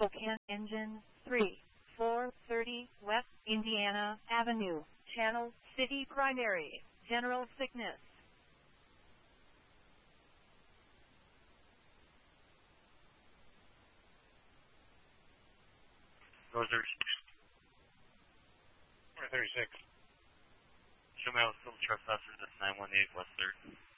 Spokane Engine 3430 West Indiana Avenue, Channel City Primary, General Sickness. Row 36. 36. Show me how still trespassers at 918 West 3rd.